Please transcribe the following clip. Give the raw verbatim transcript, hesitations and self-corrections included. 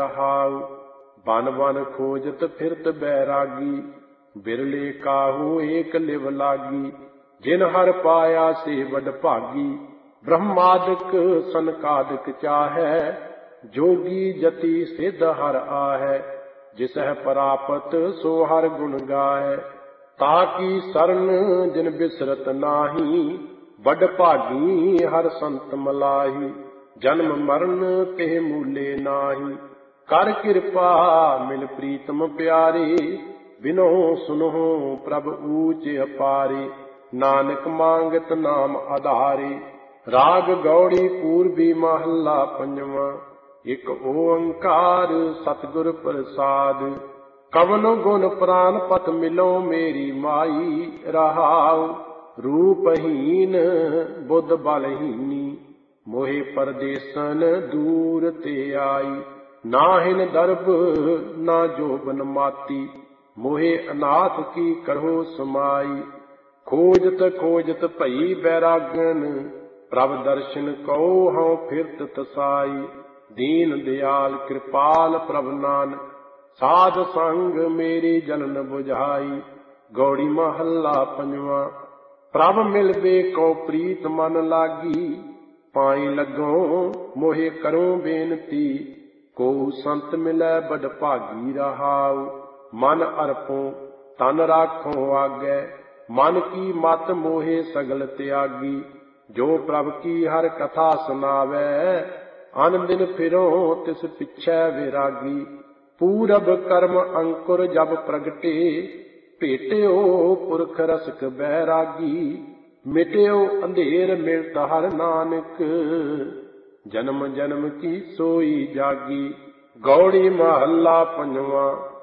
रहाउ। बन बन खोजत फिरत बैरागी, बिरले काहू एक लिव लागी। जिन हर पाया से बड़ भागी, ब्रह्मादिक सनकादिक चाहै। जोगी जति सिद्ध हर आहै, जिसह परापत सो हर गुण गाहै। ताकि शरण जिन बिसरत नाही, बड़ भागी हर संत मलाही। जन्म मरण के मूले नाही, कर कृपा मिल प्रीतम प्यारे। बिनो सुनो प्रभ ऊच अपारे, नानक मांगत नाम आधारे। राग गौड़ी पूर्वी महला पंजवा, एक ओंकार सतगुर प्रसाद। कवनो गुण प्राण पत मिलो मेरी माई, रहाउ रूपहीन बुद्ध बलहीनी। मोहे परदेसन दूर ते आई, नाहिन दर्ब ना जोबन माती। मोहे अनाथ की करहो समाई, खोजत खोजत भई बैरागन। प्रभ दर्शन कहो हऊँ फिरत तसाई। दीन दयाल कृपाल प्रभ नानक, साध संग मेरी जलन बुझाई। गौड़ी महला पंजवा। प्रभ मिलबे को प्रीत मन लागी, पाई लगो मोहे करूं बेनती। को संत मिलै बड़ भागी, रहाउ मन अर्पो तन राखो आगे। मन की मत मोहे सगल त्यागी, जो प्रभ की हर कथा सुनावै। अन दिन फिरो तिस पिछै विरागी। पूरब कर्म अंकुर जब प्रगटे, भेटियो पुरख रसक बैरागी। मिटियो अंधेर मिलत हर नानक, जन्म जन्म की सोई जागी। गौड़ी महला पंजवा।